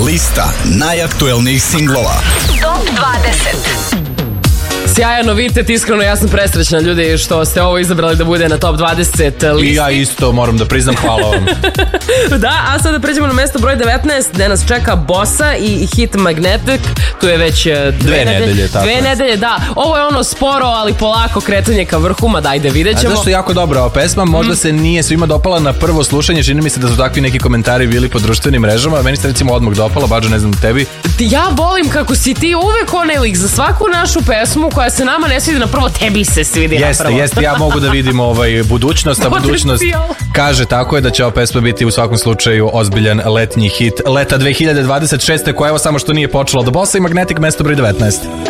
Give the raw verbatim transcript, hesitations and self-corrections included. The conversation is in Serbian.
Lista najaktuelnijih singlova. Top dvadeset. Sjajan novitet, iskreno ja sam presrećna ljudi što ste ovo izabrali da bude na top dvadeset listi. I ja isto moram da priznam, hvala vam. Da, a sada pređemo na mesto broj devetnaest gde nas čeka Bossa i hit Magnetic. Tu je već dve, dve nedelje, nedelje tako Dve je. nedelje, da. Ovo je ono sporo, ali polako kretanje ka vrhu, ma dajde, vidjet ćemo. A zašto je jako dobra ova pesma, možda mm. se nije svima dopala na prvo slušanje, čini mi se da su takvi neki komentari bili po društvenim mrežama, meni se recimo odmah dopala, Bađo, ne znam tebi. Ja volim kako si ti uvek onaj lik za svaku našu pesmu koja se nama ne svidi na prvo, tebi se svidi jeste, na prvo. Jeste, ja mogu da vidim ovaj budućnost, a budućnost kaže tako je da će ova pesma biti u svakom slučaju ozbiljan letnji hit leta dve hiljade dvadeset šeste koja evo samo što nije počela od Bossa i Magnetic, mesto broj devetnaest.